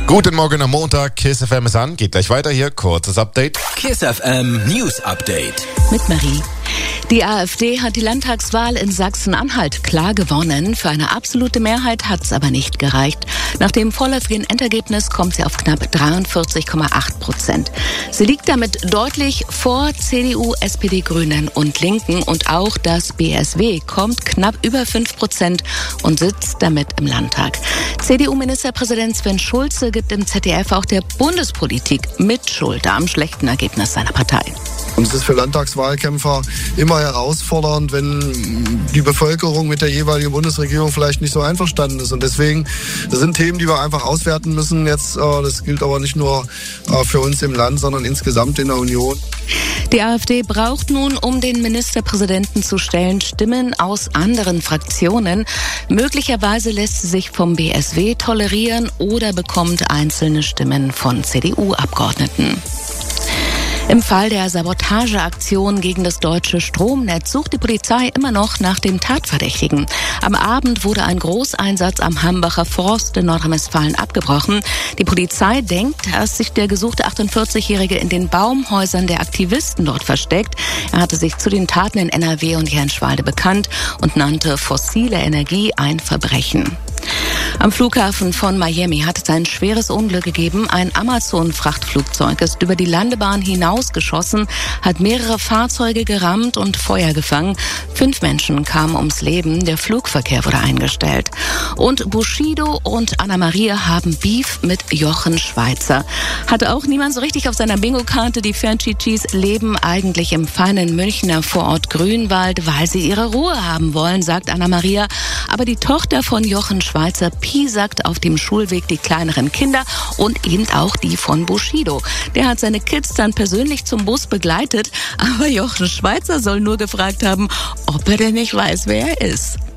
Guten Morgen am Montag, KISS FM ist an, geht gleich weiter hier, kurzes Update. KISS FM News Update. Mit Marie. Die AfD hat die Landtagswahl in Sachsen-Anhalt klar gewonnen. Für eine absolute Mehrheit hat es aber nicht gereicht. Nach dem vorläufigen Endergebnis kommt sie auf knapp 43,8%. Sie liegt damit deutlich vor CDU, SPD, Grünen und Linken. Und auch das BSW kommt knapp über 5% und sitzt damit im Landtag. CDU-Ministerpräsident Sven Schulze gibt im ZDF auch der Bundespolitik Mitschuld am schlechten Ergebnis seiner Partei. Und es ist für Landtagswahlkämpfer immer herausfordernd, wenn die Bevölkerung mit der jeweiligen Bundesregierung vielleicht nicht so einverstanden ist. Und deswegen, das sind Themen, die wir einfach auswerten müssen jetzt. Das gilt aber nicht nur für uns im Land, sondern insgesamt in der Union. Die AfD braucht nun, um den Ministerpräsidenten zu stellen, Stimmen aus anderen Fraktionen. Möglicherweise lässt sie sich vom BSW tolerieren oder bekommt einzelne Stimmen von CDU-Abgeordneten. Im Fall der Sabotageaktion gegen das deutsche Stromnetz sucht die Polizei immer noch nach dem Tatverdächtigen. Am Abend wurde ein Großeinsatz am Hambacher Forst in Nordrhein-Westfalen abgebrochen. Die Polizei denkt, dass sich der gesuchte 48-Jährige in den Baumhäusern der Aktivisten dort versteckt. Er hatte sich zu den Taten in NRW und Jänschwalde bekannt und nannte fossile Energie ein Verbrechen. Am Flughafen von Miami hat es ein schweres Unglück gegeben. Ein Amazon-Frachtflugzeug ist über die Landebahn hinausgeschossen, hat mehrere Fahrzeuge gerammt und Feuer gefangen. 5 Menschen kamen ums Leben. Der Flugverkehr wurde eingestellt. Und Bushido und Anna Maria haben Beef mit Jochen Schweizer. Hatte auch niemand so richtig auf seiner Bingo-Karte. Die Fernschichis leben eigentlich im feinen Münchner Vorort Grünwald, weil sie ihre Ruhe haben wollen, sagt Anna Maria. Aber die Tochter von Jochen Schweizer piesackt auf dem Schulweg die kleineren Kinder und eben auch die von Bushido. Der hat seine Kids dann persönlich zum Bus begleitet, aber Jochen Schweizer soll nur gefragt haben, ob er denn nicht weiß, wer er ist.